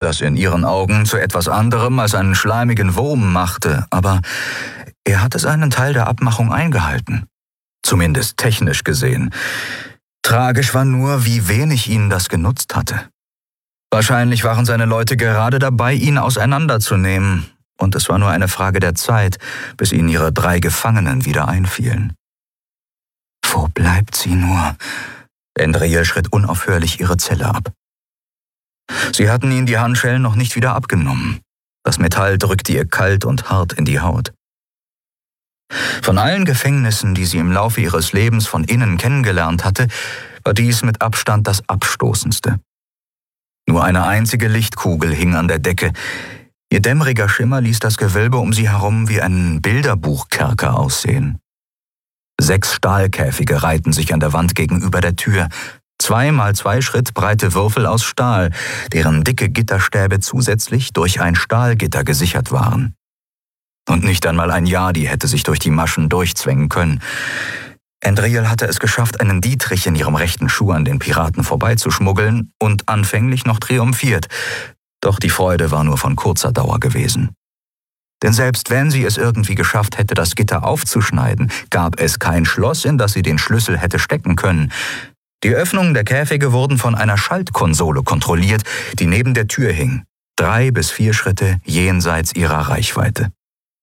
das in ihren Augen zu etwas anderem als einen schleimigen Wurm machte, aber er hatte seinen Teil der Abmachung eingehalten. Zumindest technisch gesehen. Tragisch war nur, wie wenig ihn das genutzt hatte. Wahrscheinlich waren seine Leute gerade dabei, ihn auseinanderzunehmen, und es war nur eine Frage der Zeit, bis ihnen ihre 3 Gefangenen wieder einfielen. Wo bleibt sie nur? Endriel schritt unaufhörlich ihre Zelle ab. Sie hatten ihnen die Handschellen noch nicht wieder abgenommen. Das Metall drückte ihr kalt und hart in die Haut. Von allen Gefängnissen, die sie im Laufe ihres Lebens von innen kennengelernt hatte, war dies mit Abstand das abstoßendste. Nur eine einzige Lichtkugel hing an der Decke. Ihr dämmeriger Schimmer ließ das Gewölbe um sie herum wie ein Bilderbuchkerker aussehen. 6 Stahlkäfige reihten sich an der Wand gegenüber der Tür. 2x2 Schritt breite Würfel aus Stahl, deren dicke Gitterstäbe zusätzlich durch ein Stahlgitter gesichert waren. Und nicht einmal ein Yadi hätte sich durch die Maschen durchzwängen können. Endriel hatte es geschafft, einen Dietrich in ihrem rechten Schuh an den Piraten vorbeizuschmuggeln und anfänglich noch triumphiert. Doch die Freude war nur von kurzer Dauer gewesen. Denn selbst wenn sie es irgendwie geschafft hätte, das Gitter aufzuschneiden, gab es kein Schloss, in das sie den Schlüssel hätte stecken können. Die Öffnungen der Käfige wurden von einer Schaltkonsole kontrolliert, die neben der Tür hing, 3 bis 4 Schritte jenseits ihrer Reichweite.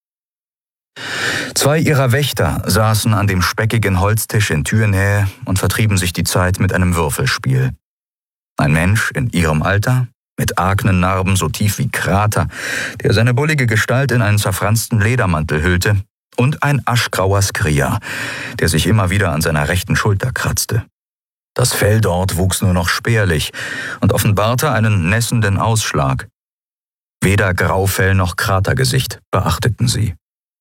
2 ihrer Wächter saßen an dem speckigen Holztisch in Türnähe und vertrieben sich die Zeit mit einem Würfelspiel. Ein Mensch in ihrem Alter, mit Aknennarben so tief wie Krater, der seine bullige Gestalt in einen zerfransten Ledermantel hüllte, und ein aschgrauer Skria, der sich immer wieder an seiner rechten Schulter kratzte. Das Fell dort wuchs nur noch spärlich und offenbarte einen nässenden Ausschlag. Weder Graufell noch Kratergesicht beachteten sie.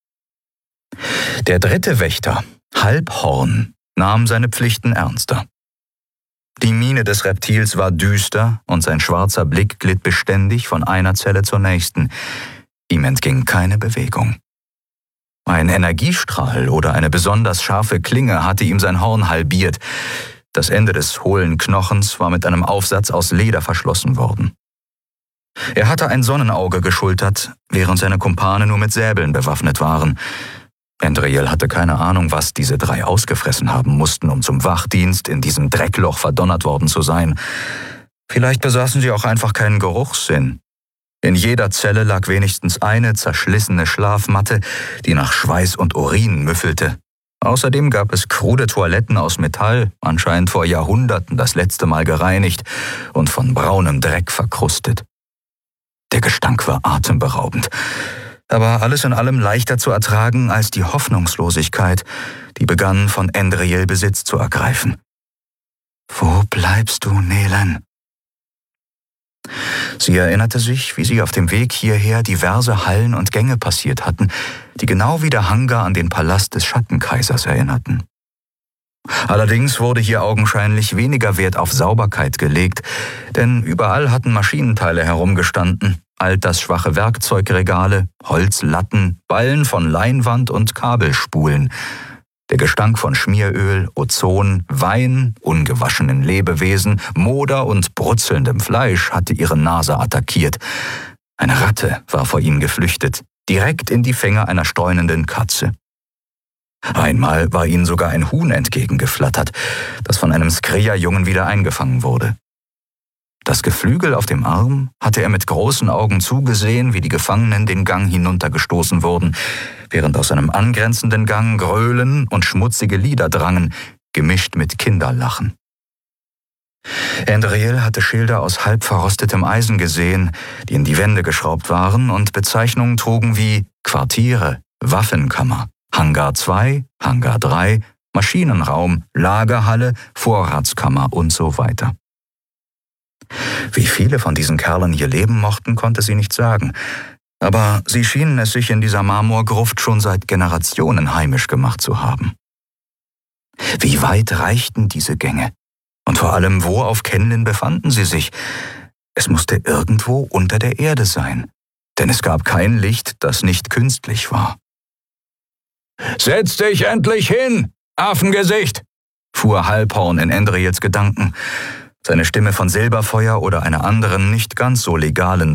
Der 3. Wächter, Halbhorn, nahm seine Pflichten ernster. Die Miene des Reptils war düster und sein schwarzer Blick glitt beständig von einer Zelle zur nächsten. Ihm entging keine Bewegung. Ein Energiestrahl oder eine besonders scharfe Klinge hatte ihm sein Horn halbiert. Das Ende des hohlen Knochens war mit einem Aufsatz aus Leder verschlossen worden. Er hatte ein Sonnenauge geschultert, während seine Kumpane nur mit Säbeln bewaffnet waren. Endriel hatte keine Ahnung, was diese 3 ausgefressen haben mussten, um zum Wachdienst in diesem Dreckloch verdonnert worden zu sein. Vielleicht besaßen sie auch einfach keinen Geruchssinn. In jeder Zelle lag wenigstens eine zerschlissene Schlafmatte, die nach Schweiß und Urin müffelte. Außerdem gab es krude Toiletten aus Metall, anscheinend vor Jahrhunderten das letzte Mal gereinigt und von braunem Dreck verkrustet. Der Gestank war atemberaubend, aber alles in allem leichter zu ertragen als die Hoffnungslosigkeit, die begann, von Endriel Besitz zu ergreifen. »Wo bleibst du, Nelen?« Sie erinnerte sich, wie sie auf dem Weg hierher diverse Hallen und Gänge passiert hatten, die genau wie der Hangar an den Palast des Schattenkaisers erinnerten. Allerdings wurde hier augenscheinlich weniger Wert auf Sauberkeit gelegt, denn überall hatten Maschinenteile herumgestanden, altersschwache Werkzeugregale, Holzlatten, Ballen von Leinwand und Kabelspulen. Der Gestank von Schmieröl, Ozon, Wein, ungewaschenen Lebewesen, Moder und brutzelndem Fleisch hatte ihre Nase attackiert. Eine Ratte war vor ihnen geflüchtet, direkt in die Fänge einer streunenden Katze. Einmal war ihnen sogar ein Huhn entgegengeflattert, das von einem Skria-Jungen wieder eingefangen wurde. Das Geflügel auf dem Arm hatte er mit großen Augen zugesehen, wie die Gefangenen den Gang hinuntergestoßen wurden, während aus einem angrenzenden Gang Gröhlen und schmutzige Lieder drangen, gemischt mit Kinderlachen. Endriel hatte Schilder aus halb verrostetem Eisen gesehen, die in die Wände geschraubt waren und Bezeichnungen trugen wie Quartiere, Waffenkammer, Hangar 2, Hangar 3, Maschinenraum, Lagerhalle, Vorratskammer und so weiter. Wie viele von diesen Kerlen hier leben mochten, konnte sie nicht sagen, aber sie schienen es sich in dieser Marmorgruft schon seit Generationen heimisch gemacht zu haben. Wie weit reichten diese Gänge? Und vor allem, wo auf Kenlin befanden sie sich? Es musste irgendwo unter der Erde sein, denn es gab kein Licht, das nicht künstlich war. »Setz dich endlich hin, Affengesicht!« fuhr Halbhorn in Endriels Gedanken. Seine Stimme von Silberfeuer oder einer anderen, nicht ganz so legalen